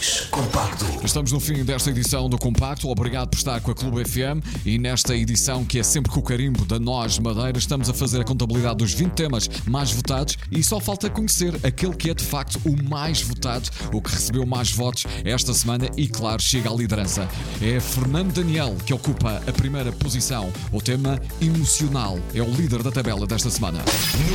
mais compacto. Estamos no fim desta edição do Compacto. Obrigado por estar com a Clube FM. E nesta edição, que é sempre com o carimbo da Nós Madeira, estamos a fazer a contabilidade dos 20 temas mais votados e só falta conhecer aquele que é de facto o mais votado, o que recebeu mais votos esta semana e, claro, chega à liderança. É Fernando Daniel que ocupa a primeira posição. O tema emocional é o líder da tabela desta semana.